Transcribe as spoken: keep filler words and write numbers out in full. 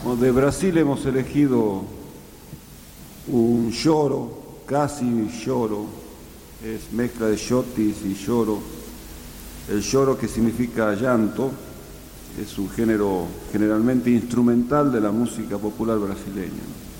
Bueno, de Brasil hemos elegido un lloro, casi lloro, es mezcla de chotis y lloro. El lloro, que significa llanto, es un género generalmente instrumental de la música popular brasileña, ¿no?